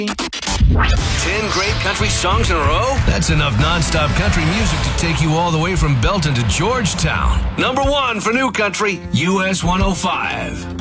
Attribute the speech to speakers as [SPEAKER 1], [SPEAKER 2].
[SPEAKER 1] 10 great country songs in a row? That's enough non-stop country music to take you all the way from Belton to Georgetown. Number 1 for New Country, US 105.